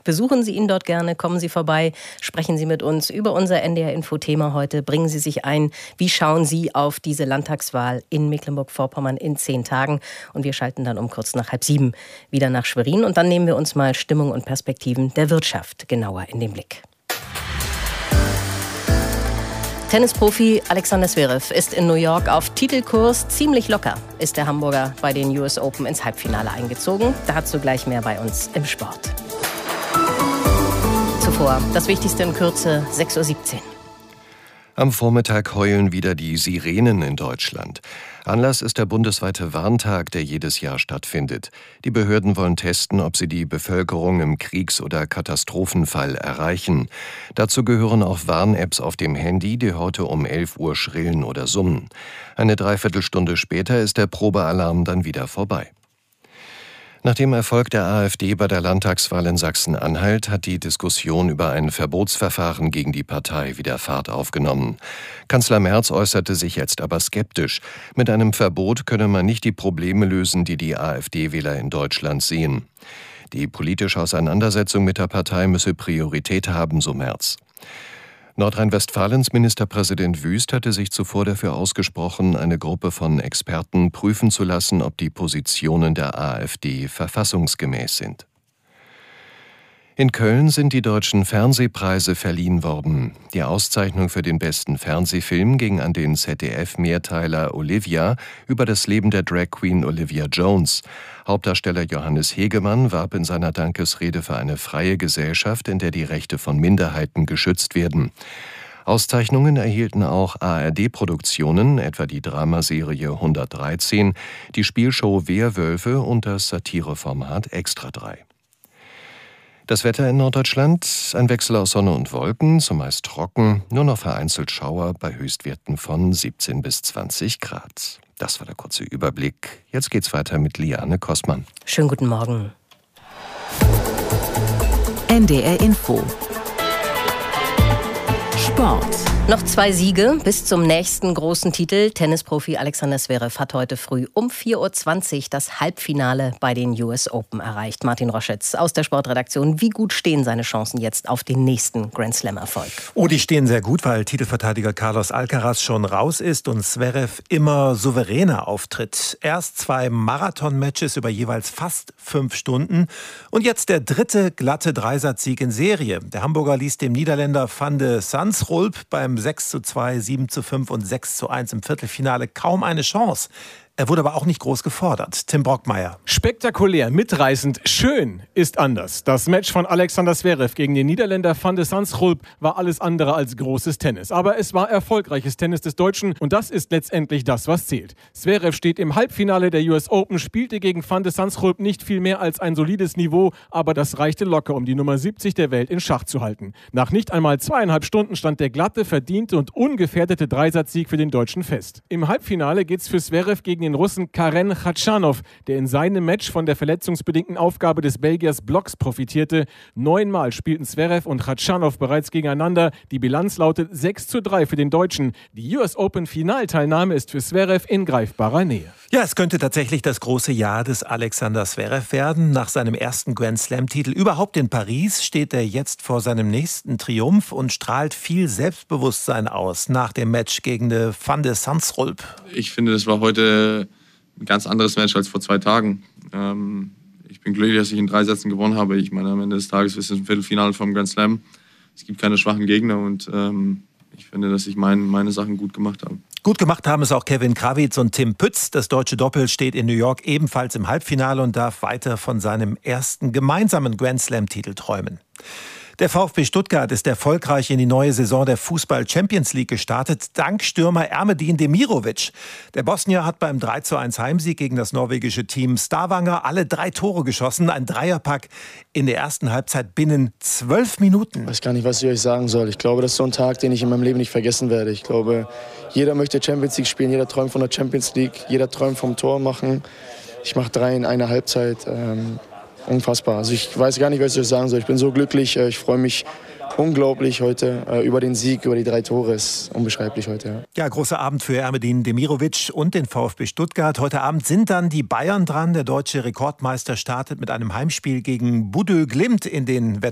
Besuchen Sie ihn dort gerne, kommen Sie vorbei, sprechen Sie mit uns über unser NDR-Info-Thema heute, bringen Sie sich ein. Wie schauen Sie auf diese Landtagswahl in Mecklenburg-Vorpommern in 10 Tagen? Und wir schalten dann um kurz nach 6:30 wieder nach Schwerin. Und dann nehmen wir uns mal Stimmung und Perspektiven der Wirtschaft genauer in den Blick. Tennisprofi Alexander Zverev ist in New York auf Titelkurs. Ziemlich locker ist der Hamburger bei den US Open ins Halbfinale eingezogen. Dazu gleich mehr bei uns im Sport. Zuvor das Wichtigste in Kürze, 6:17 Uhr. Am Vormittag heulen wieder die Sirenen in Deutschland. Anlass ist der bundesweite Warntag, der jedes Jahr stattfindet. Die Behörden wollen testen, ob sie die Bevölkerung im Kriegs- oder Katastrophenfall erreichen. Dazu gehören auch Warn-Apps auf dem Handy, die heute um 11 Uhr schrillen oder summen. Eine Dreiviertelstunde später ist der Probealarm dann wieder vorbei. Nach dem Erfolg der AfD bei der Landtagswahl in Sachsen-Anhalt hat die Diskussion über ein Verbotsverfahren gegen die Partei wieder Fahrt aufgenommen. Kanzler Merz äußerte sich jetzt aber skeptisch. Mit einem Verbot könne man nicht die Probleme lösen, die die AfD-Wähler in Deutschland sehen. Die politische Auseinandersetzung mit der Partei müsse Priorität haben, so Merz. Nordrhein-Westfalens Ministerpräsident Wüst hatte sich zuvor dafür ausgesprochen, eine Gruppe von Experten prüfen zu lassen, ob die Positionen der AfD verfassungsgemäß sind. In Köln sind die deutschen Fernsehpreise verliehen worden. Die Auszeichnung für den besten Fernsehfilm ging an den ZDF-Mehrteiler Olivia über das Leben der Drag Queen Olivia Jones. Hauptdarsteller Johannes Hegemann warb in seiner Dankesrede für eine freie Gesellschaft, in der die Rechte von Minderheiten geschützt werden. Auszeichnungen erhielten auch ARD-Produktionen, etwa die Dramaserie 113, die Spielshow Wehrwölfe und das Satireformat Extra 3. Das Wetter in Norddeutschland, ein Wechsel aus Sonne und Wolken, zumeist trocken, nur noch vereinzelt Schauer bei Höchstwerten von 17 bis 20 Grad. Das war der kurze Überblick. Jetzt geht's weiter mit Liane Kossmann. Schönen guten Morgen. NDR Info. Sport. Noch 2 Siege bis zum nächsten großen Titel. Tennisprofi Alexander Zverev hat heute früh um 4:20 Uhr das Halbfinale bei den US Open erreicht. Martin Roschetz aus der Sportredaktion. Wie gut stehen seine Chancen jetzt auf den nächsten Grand Slam-Erfolg? Oh, die stehen sehr gut, weil Titelverteidiger Carlos Alcaraz schon raus ist und Zverev immer souveräner auftritt. Erst 2 Marathon-Matches über jeweils fast 5 Stunden und jetzt der 3. glatte Dreisatzsieg in Serie. Der Hamburger ließ dem Niederländer Van de Zandschulp beim 6:2, 7:5 und 6:1 im Viertelfinale kaum eine Chance. Er wurde aber auch nicht groß gefordert. Tim Brockmeier. Spektakulär, mitreißend, schön ist anders. Das Match von Alexander Zverev gegen den Niederländer Van de Zandschulp war alles andere als großes Tennis. Aber es war erfolgreiches Tennis des Deutschen und das ist letztendlich das, was zählt. Zverev steht im Halbfinale der US Open, spielte gegen Van de Zandschulp nicht viel mehr als ein solides Niveau, aber das reichte locker, um die Nummer 70 der Welt in Schach zu halten. Nach nicht einmal 2,5 Stunden stand der glatte, verdiente und ungefährdete Dreisatzsieg für den Deutschen fest. Im Halbfinale geht's für Zverev gegen den Russen Karen Khachanov, der in seinem Match von der verletzungsbedingten Aufgabe des Belgiers Blocks profitierte. 9-mal spielten Zverev und Khachanov bereits gegeneinander. Die Bilanz lautet 6:3 für den Deutschen. Die US Open Finalteilnahme ist für Zverev in greifbarer Nähe. Ja, es könnte tatsächlich das große Jahr des Alexander Zverev werden. Nach seinem ersten Grand Slam-Titel überhaupt in Paris steht er jetzt vor seinem nächsten Triumph und strahlt viel Selbstbewusstsein aus nach dem Match gegen Van de Zandschulp. Ich finde, das war heute ein ganz anderes Match als vor 2 Tagen. Ich bin glücklich, dass ich in 3 Sätzen gewonnen habe. Ich meine, am Ende des Tages ist es ein Viertelfinale vom Grand Slam. Es gibt keine schwachen Gegner und ich finde, dass ich meine Sachen gut gemacht habe. Gut gemacht haben es auch Kevin Krawitz und Tim Pütz. Das deutsche Doppel steht in New York ebenfalls im Halbfinale und darf weiter von seinem ersten gemeinsamen Grand Slam-Titel träumen. Der VfB Stuttgart ist erfolgreich in die neue Saison der Fußball-Champions League gestartet, dank Stürmer Ermedin Demirovic. Der Bosnier hat beim 3:1 Heimsieg gegen das norwegische Team Stavanger alle 3 Tore geschossen, ein Dreierpack in der ersten Halbzeit binnen 12 Minuten. Ich weiß gar nicht, was ich euch sagen soll. Ich glaube, das ist so ein Tag, den ich in meinem Leben nicht vergessen werde. Ich glaube, jeder möchte Champions League spielen, jeder träumt von der Champions League, jeder träumt vom Tor machen. Ich mache 3 in einer Halbzeit. Unfassbar. Also ich weiß gar nicht, was ich euch sagen soll. Ich bin so glücklich. Ich freue mich unglaublich heute über den Sieg, über die 3 Tore. Ist unbeschreiblich heute. Ja, großer Abend für Ermedin Demirovic und den VfB Stuttgart. Heute Abend sind dann die Bayern dran. Der deutsche Rekordmeister startet mit einem Heimspiel gegen Bodø Glimt in den Wettbewerb.